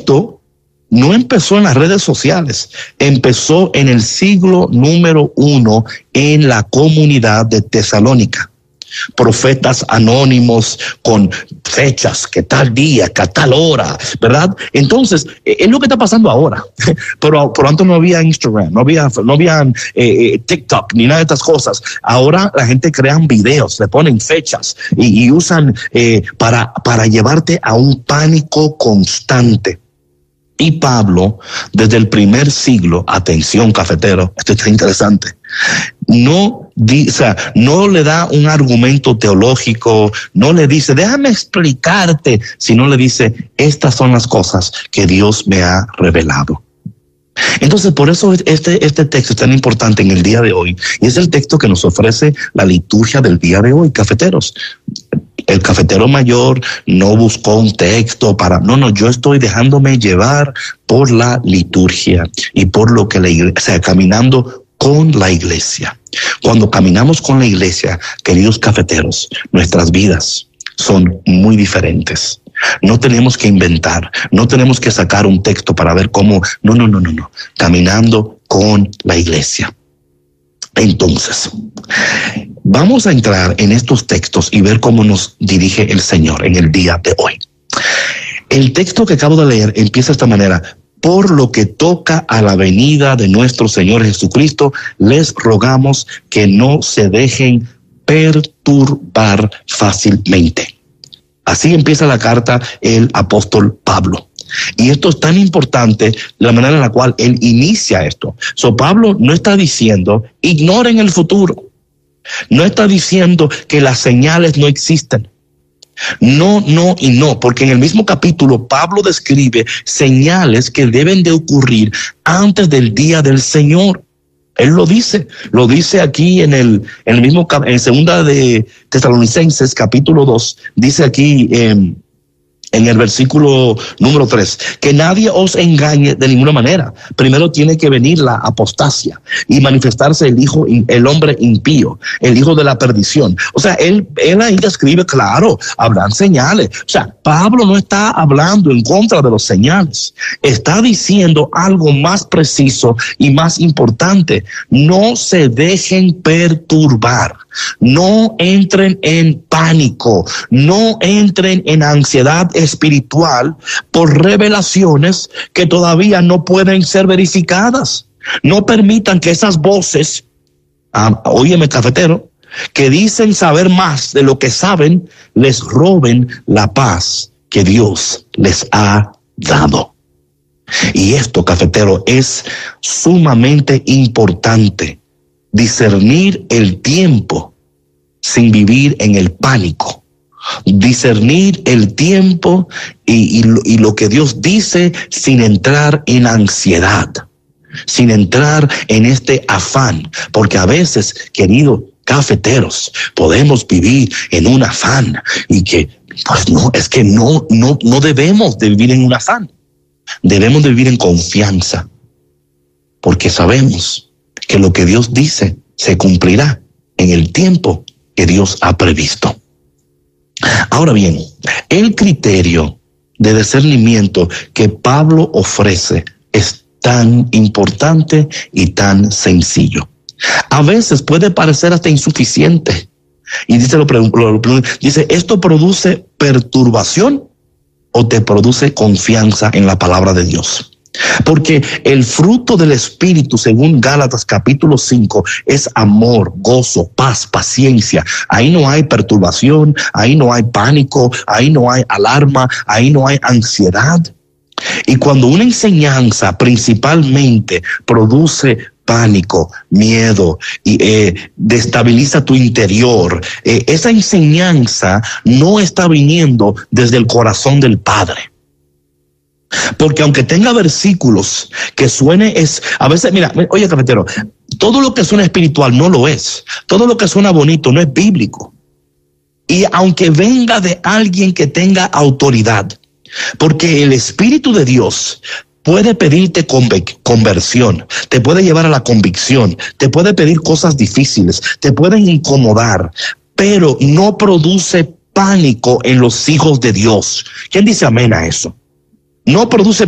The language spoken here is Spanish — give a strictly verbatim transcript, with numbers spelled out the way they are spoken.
esto no empezó en las redes sociales, empezó en el siglo número uno en la comunidad de Tesalónica. Profetas anónimos con fechas, que tal día, que tal hora, ¿verdad? Entonces, es lo que está pasando ahora. Pero por antes no había Instagram, no había, no había eh, TikTok, ni nada de estas cosas. Ahora la gente crea videos, le ponen fechas y, y usan eh, para, para llevarte a un pánico constante. Y Pablo, desde el primer siglo, atención cafetero, esto está interesante, no, di, o sea, no le da un argumento teológico, no le dice, déjame explicarte, sino le dice, estas son las cosas que Dios me ha revelado. Entonces, por eso este, este texto es tan importante en el día de hoy, y es el texto que nos ofrece la liturgia del día de hoy, cafeteros. El cafetero mayor no buscó un texto para, no, no, yo estoy dejándome llevar por la liturgia y por lo que la iglesia, o sea, caminando con la iglesia. Cuando caminamos con la iglesia, queridos cafeteros, nuestras vidas son muy diferentes. No tenemos que inventar, no tenemos que sacar un texto para ver cómo, no, no, no, no, no, caminando con la iglesia. Entonces, vamos a entrar en estos textos y ver cómo nos dirige el Señor en el día de hoy. El texto que acabo de leer empieza de esta manera. Por lo que toca a la venida de nuestro Señor Jesucristo, les rogamos que no se dejen perturbar fácilmente. Así empieza la carta el apóstol Pablo. Y esto es tan importante, la manera en la cual él inicia esto. So, Pablo no está diciendo, ignoren el futuro. No está diciendo que las señales no existen. No, no y no, porque en el mismo capítulo Pablo describe señales que deben de ocurrir antes del día del Señor. Él lo dice, lo dice aquí en el, en el mismo, en segunda de Tesalonicenses, capítulo dos, dice aquí eh, en el versículo número tres, que nadie os engañe de ninguna manera. Primero tiene que venir la apostasia y manifestarse el hijo, el hombre impío, el hijo de la perdición. O sea, él, él ahí describe, claro, habrán señales. O sea, Pablo no está hablando en contra de los señales. Está diciendo algo más preciso y más importante. No se dejen perturbar. No entren en pánico, no entren en ansiedad espiritual por revelaciones que todavía no pueden ser verificadas. No permitan que esas voces, ah, óyeme cafetero, que dicen saber más de lo que saben, les roben la paz que Dios les ha dado. Y esto, cafetero, es sumamente importante. Discernir el tiempo sin vivir en el pánico. Discernir el tiempo y, y, lo, y lo que Dios dice sin entrar en ansiedad, sin entrar en este afán. Porque a veces, queridos cafeteros, podemos vivir en un afán y que, pues no, es que no, no, no debemos de vivir en un afán. Debemos de vivir en confianza. Porque sabemos que lo que Dios dice se cumplirá en el tiempo que Dios ha previsto. Ahora bien, el criterio de discernimiento que Pablo ofrece es tan importante y tan sencillo. A veces puede parecer hasta insuficiente. Y dice, lo, lo, lo, dice, ¿esto produce perturbación o te produce confianza en la palabra de Dios? Porque el fruto del Espíritu, según Gálatas capítulo cinco, es amor, gozo, paz, paciencia. Ahí no hay perturbación, ahí no hay pánico, ahí no hay alarma, ahí no hay ansiedad. Y cuando una enseñanza principalmente produce pánico, miedo y eh, destabiliza tu interior, eh, esa enseñanza no está viniendo desde el corazón del Padre. Porque aunque tenga versículos que suene es, a veces, mira, oye cafetero, todo lo que suena espiritual no lo es. Todo lo que suena bonito no es bíblico. Y aunque venga de alguien que tenga autoridad, porque el Espíritu de Dios puede pedirte conversión, te puede llevar a la convicción, te puede pedir cosas difíciles, te pueden incomodar, pero no produce pánico en los hijos de Dios. ¿Quién dice amén a eso? No produce